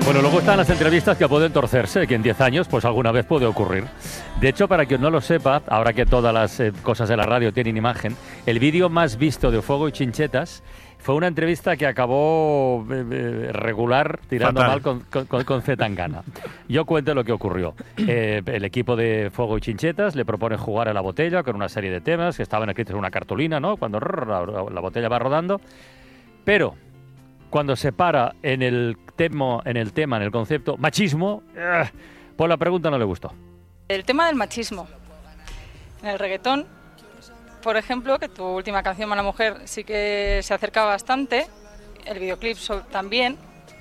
Bueno, luego están las entrevistas que pueden torcerse, que en 10 años pues alguna vez puede ocurrir. De hecho, para quien no lo sepa, ahora que todas las cosas de la radio tienen imagen, el vídeo más visto de Fuego y Chinchetas fue una entrevista que acabó regular, tirando fatal, mal con C. Tangana. Yo cuento lo que ocurrió. El equipo de Fuego y Chinchetas le propone jugar a la botella con una serie de temas que estaban escritos en una cartulina, ¿no? Cuando la botella va rodando. Pero cuando se para en el concepto machismo, pues la pregunta no le gustó. El tema del machismo. En el reggaetón, por ejemplo, que tu última canción, Mala Mujer, sí que se acerca bastante, el videoclip también.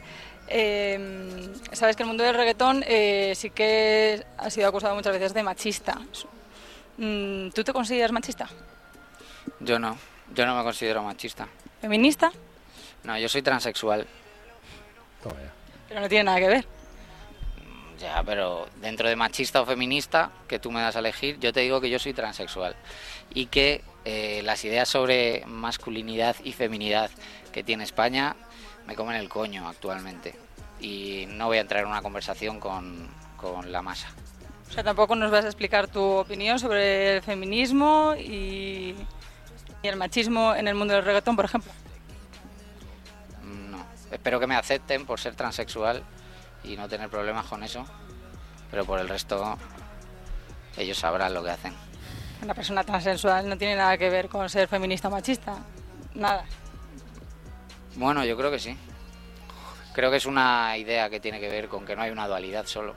Sabes que el mundo del reggaetón sí que ha sido acusado muchas veces de machista. ¿Tú te consideras machista? Yo no me considero machista. ¿Feminista? No, yo soy transexual. Pero no tiene nada que ver. Ya, pero dentro de machista o feminista, que tú me das a elegir, yo te digo que yo soy transexual. Y que las ideas sobre masculinidad y feminidad que tiene España me comen el coño actualmente. Y no voy a entrar en una conversación con la masa. O sea, tampoco nos vas a explicar tu opinión sobre el feminismo y el machismo en el mundo del reggaetón, por ejemplo. No. Espero que me acepten por ser transexual y no tener problemas con eso. Pero por el resto, ellos sabrán lo que hacen. Una persona transexual no tiene nada que ver con ser feminista o machista. Nada. Bueno, yo creo que sí. Creo que es una idea que tiene que ver con que no hay una dualidad solo.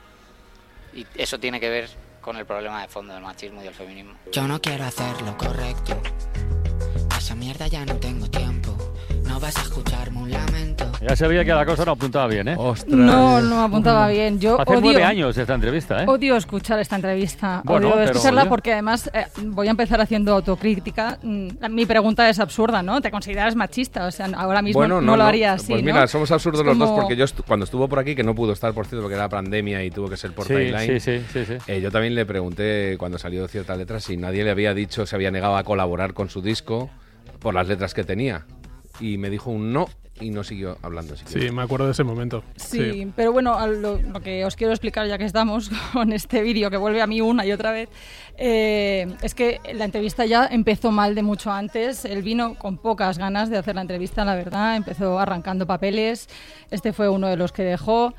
Y eso tiene que ver con el problema de fondo del machismo y del feminismo. Yo no quiero hacer lo correcto. A esa mierda ya no tengo tiempo. No vas a escucharme un lamento. Ya se veía que la cosa no apuntaba bien, ¿eh? ¡Ostras! No apuntaba bien. Yo Hace 9 años esta entrevista, ¿eh? Odio escuchar esta entrevista. Bueno, odio escucharla oye, porque además voy a empezar haciendo autocrítica. Mi pregunta es absurda, ¿no? ¿Te consideras machista? O sea, ahora mismo no lo haría así, Pues mira, ¿no? somos absurdos Es los dos como- porque yo cuando estuvo por aquí, que no pudo estar, por cierto, porque era pandemia y tuvo que ser por timeline. Sí. Yo también le pregunté cuando salió cierta letra si nadie le había dicho, se había negado a colaborar con su disco por las letras que tenía. Y me dijo un no y no siguió hablando. Sí, me acuerdo de ese momento. Sí, pero bueno, lo que os quiero explicar ya que estamos con este vídeo que vuelve a mí una y otra vez, es que la entrevista ya empezó mal de mucho antes. Él vino con pocas ganas de hacer la entrevista, la verdad. Empezó arrancando papeles. Este fue uno de los que dejó.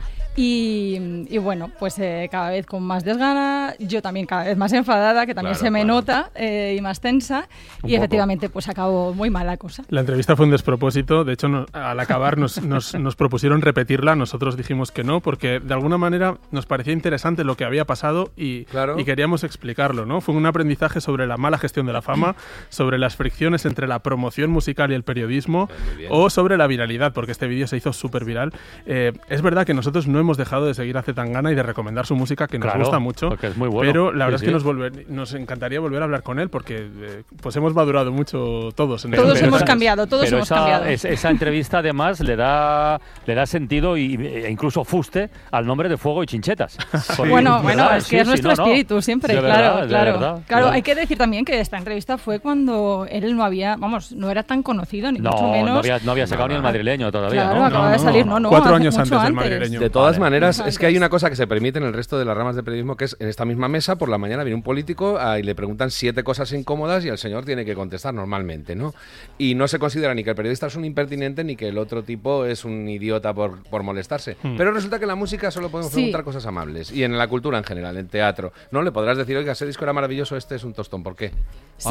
Y bueno, pues cada vez con más desgana. Yo también cada vez más enfadada, que también se me nota, y más tensa. Y efectivamente, pues acabó muy mal la cosa. La entrevista fue un despropósito. De hecho, al acabar nos propusieron repetirla. Nosotros dijimos que no, porque de alguna manera nos parecía interesante lo que había pasado y queríamos explicarlo, ¿no? Fue un aprendizaje sobre la mala gestión de la fama, sobre las fricciones entre la promoción musical y el periodismo, o sobre la viralidad, porque este vídeo se hizo súper viral. Es verdad que nosotros no hemos dejado de seguir a C. Tangana y de recomendar su música, que nos gusta mucho, porque es muy bueno. pero la verdad es que nos encantaría volver a hablar con él, porque pues hemos madurado mucho todos. Todos hemos cambiado, todos pero hemos cambiado. Esa entrevista además le da sentido e incluso fuste al nombre de Fuego y Chinchetas. Sí. Bueno, es que es nuestro espíritu siempre, claro. Hay que decir también que esta entrevista fue cuando él no era tan conocido, ni mucho menos. No había sacado ni el madrileño todavía. Claro, acaba de salir, 4 años antes del madrileño. De todas maneras, es que hay una cosa que se permite en el resto de las ramas de periodismo, que es en esta misma mesa, por la mañana viene un político y le preguntan 7 cosas incómodas y el señor tiene que contestar normalmente, ¿no? Y no se considera ni que el periodista es un impertinente ni que el otro tipo es un idiota por molestarse. Pero resulta que en la música solo podemos preguntar cosas amables. Y en la cultura en general, en teatro. No le podrás decir, oiga, ese disco era maravilloso, este es un tostón. ¿Por qué? Sí,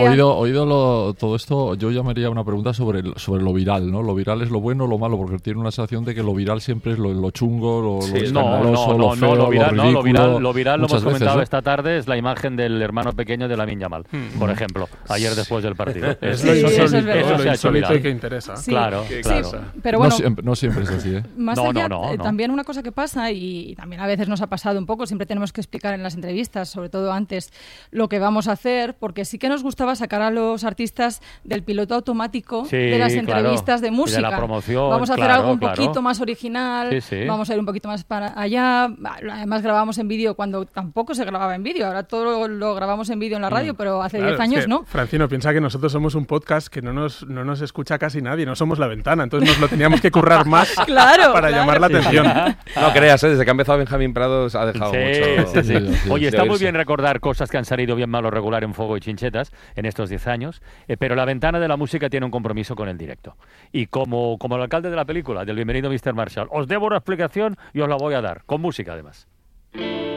oído todo esto, yo llamaría una pregunta sobre lo viral, ¿no? Lo viral es lo bueno o lo malo, porque tiene una sensación de que lo viral siempre es lo chungo, lo escandaloso, lo feo, lo ridículo. Lo viral, lo hemos comentado veces, esta tarde, es la imagen del hermano pequeño de Lamine Yamal, por ejemplo, ayer después del partido. Eso lo insólito y que interesa. Sí. Claro. Pero bueno, no siempre es así, ¿eh? Más allá, también una cosa que pasa, y también a veces nos ha pasado un poco, siempre tenemos que explicar en las entrevistas, sobre todo antes, lo que vamos a hacer, porque sí que nos gustaba sacar a los artistas del piloto automático de las entrevistas de música. De la promoción, vamos a hacer algo un poquito más original, vamos a ir un poquito más para allá. Además grabamos en vídeo cuando tampoco se grababa en vídeo, ahora todo lo grabamos en vídeo en la radio, pero hace 10 años no. Francino, piensa que nosotros somos un podcast que no nos escucha casi nadie, no somos La Ventana. Ventana, entonces nos lo teníamos que currar más para llamar la atención. No creas, desde que ha empezado Benjamín Prados ha dejado mucho. Sí. Oye, está muy bien recordar cosas que han salido bien, mal o regular en Fuego y Chinchetas en estos 10 años, pero la Ventana de la Música tiene un compromiso con el directo. Y como el alcalde de la película, del Bienvenido Mr. Marshall, os debo una explicación y os la voy a dar, con música además.